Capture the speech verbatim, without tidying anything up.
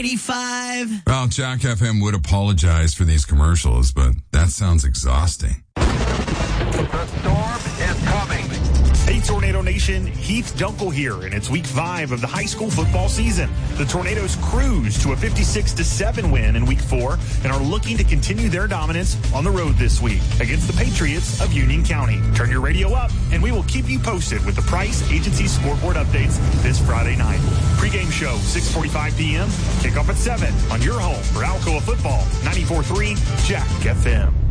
eighty-five. Well, Jack F M would apologize for these commercials, but that sounds exhausting. The storm is coming. Hey, Tornado Nation, Heath Dunkel here, and it's week five of the high school football season. The Tornadoes cruise to a fifty-six to seven win in week four and are looking to continue their dominance on the road this week against the Patriots of Union County. Turn your radio up, and we will keep you posted with the Price Agency scoreboard updates this Friday night. Pre-game show, six forty-five p.m., kickoff at seven on your home for Alcoa Football, ninety-four point three Jack F M.